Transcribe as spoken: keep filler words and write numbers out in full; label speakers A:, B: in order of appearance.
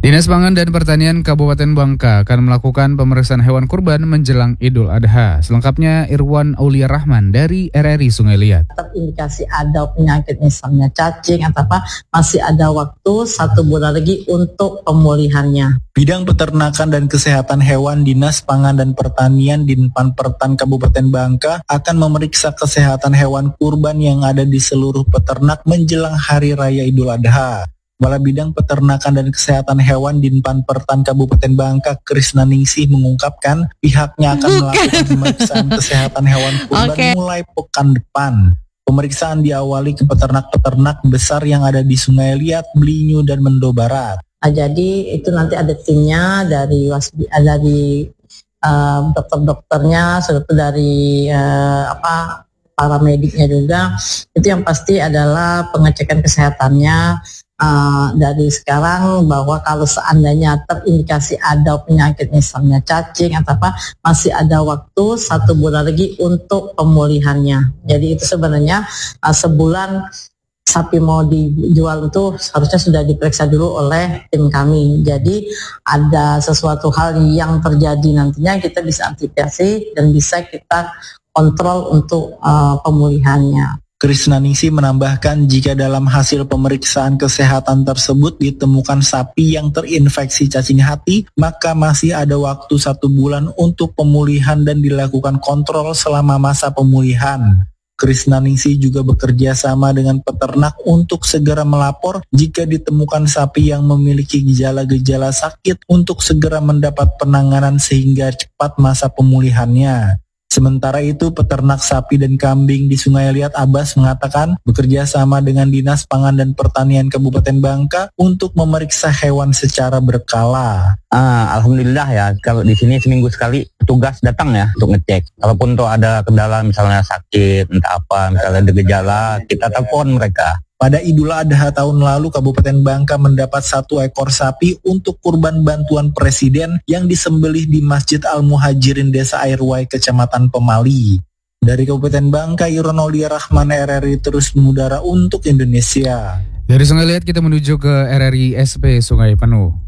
A: Dinas Pangan dan Pertanian Kabupaten Bangka akan melakukan pemeriksaan hewan kurban menjelang Idul Adha. Selengkapnya Irwan Aulia Rahman dari R R I Sungai Liat.
B: Terindikasi ada penyakit misalnya cacing atau apa, masih ada waktu satu bulan lagi untuk pemulihannya.
C: Bidang Peternakan dan Kesehatan Hewan Dinas Pangan dan Pertanian Dinpan Pertan Kabupaten Bangka akan memeriksa kesehatan hewan kurban yang ada di seluruh peternak menjelang Hari Raya Idul Adha. Kepala Bidang Peternakan dan Kesehatan Hewan Dinpan Pertan Kabupaten Bangka, Krisna Ningsih mengungkapkan pihaknya akan melakukan pemeriksaan kesehatan hewan kurban okay. mulai pekan depan. Pemeriksaan diawali ke peternak-peternak besar yang ada di Sungai Liat, Blinyu, dan Mendo Barat.
B: Nah, jadi itu nanti ada timnya dari wasbi, dari uh, dokter-dokternya, serta dari uh, apa para mediknya juga. Itu yang pasti adalah pengecekan kesehatannya. Uh, dari sekarang bahwa kalau seandainya terindikasi ada penyakit misalnya cacing atau apa, masih ada waktu satu bulan lagi untuk pemulihannya. Jadi itu sebenarnya uh, sebulan sapi mau dijual itu harusnya sudah diperiksa dulu oleh tim kami. Jadi ada sesuatu hal yang terjadi nantinya kita bisa antisipasi dan bisa kita kontrol untuk uh, pemulihannya.
C: Krisna Ningsih menambahkan jika dalam hasil pemeriksaan kesehatan tersebut ditemukan sapi yang terinfeksi cacing hati, maka masih ada waktu satu bulan untuk pemulihan dan dilakukan kontrol selama masa pemulihan. Krisna Ningsih juga bekerja sama dengan peternak untuk segera melapor jika ditemukan sapi yang memiliki gejala-gejala sakit untuk segera mendapat penanganan sehingga cepat masa pemulihannya. Sementara itu, peternak sapi dan kambing di Sungai Liat Abbas mengatakan bekerja sama dengan Dinas Pangan dan Pertanian Kabupaten Bangka untuk memeriksa hewan secara berkala.
D: Ah, Alhamdulillah ya, kalau di sini seminggu sekali petugas datang ya untuk ngecek. Kalaupun tuh ada kendala misalnya sakit, entah apa, misalnya ada gejala, kita telepon mereka.
C: Pada Idul Adha tahun lalu, Kabupaten Bangka mendapat satu ekor sapi untuk kurban bantuan Presiden yang disembelih di Masjid Al-Muhajirin Desa Airway, Kecamatan Pemali. Dari Kabupaten Bangka, Irwan Aulia Rahman, R R I terus mengudara untuk Indonesia.
A: Dari Sungai Liat kita menuju ke R R I S P Sungai Penuh.